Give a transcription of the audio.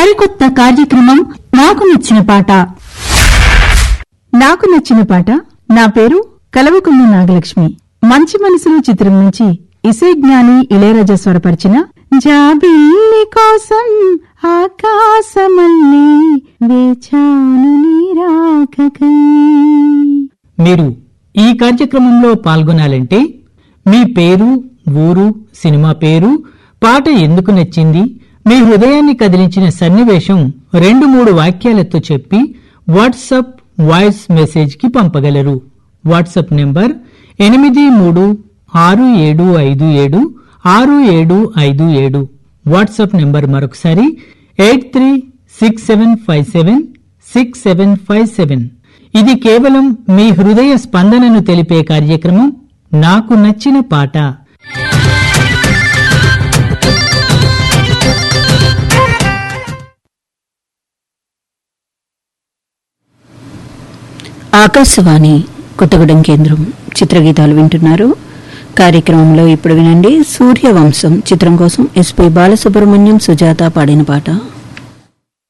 సరికొత్త కార్యక్రమం నాకు నచ్చిన పాట. నాకు నచ్చిన పాట. నా పేరు కలవకున్న నాగలక్ష్మి. మంచి మనసులు చిత్రం నుంచి ఇసే జ్ఞాని ఇళయరాజా స్వరపరిచిన జాబిల్లి కోసం ఆకాశమల్లి వేచాను నీరాకకై. మీరు ఈ కార్యక్రమంలో పాల్గొనాలంటే మీ పేరు, ఊరు, సినిమా పేరు, పాట ఎందుకు నచ్చింది, మీ హృదయాన్ని కదిలించిన సన్నివేశం 2-3 వాక్యాలతో చెప్పి వాట్సాప్ వాయిస్ మెసేజ్ కి పంపగలరు. WhatsApp number 8367576757. వాట్సాప్ నెంబర్ మరొకసారి 8367576757. ఇది కేవలం మీ హృదయ స్పందనను తెలిపే కార్యక్రమం నాకు నచ్చిన పాట. ఆకాశవాణి కొత్తగూడెం కేంద్రం చిత్రగీతాలు వింటున్నారు. కార్యక్రమంలో ఇప్పుడు వినండి సూర్యవంశం చిత్రం కోసం ఎస్పి బాలసుబ్రహ్మణ్యం, సుజాత పాడిన పాట.